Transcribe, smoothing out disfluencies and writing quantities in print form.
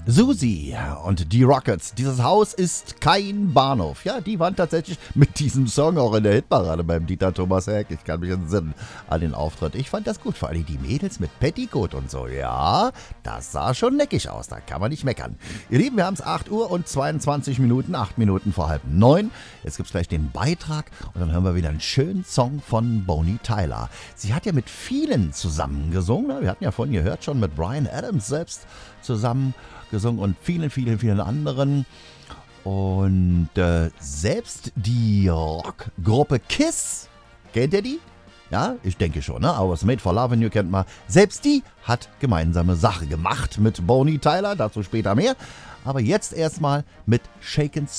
Susi und die Rockets. Dieses Haus ist kein Bahnhof. Ja, die waren tatsächlich mit diesem Song auch in der Hitparade beim Dieter Thomas Heck. Ich kann mich entsinnen an den Auftritt. Ich fand das gut, vor allem die Mädels mit Petticoat und so. Ja, das sah schon neckig aus, da kann man nicht meckern. Ihr Lieben, wir haben es 8 Uhr und 22 Minuten, 8 Minuten vor 8:30. Jetzt gibt es gleich den Beitrag und dann hören wir wieder einen schönen Song von Bonnie Tyler. Sie hat ja mit vielen zusammen gesungen. Wir hatten ja vorhin gehört, schon mit Bryan Adams selbst zusammen gesungen und vielen anderen. Und selbst die Rockgruppe KISS, kennt ihr die? Ja, ich denke schon, ne? I Was Made for Lovin' You kennt man. Selbst die hat gemeinsame Sache gemacht mit Bonnie Tyler, dazu später mehr. Aber jetzt erstmal mit Shakin'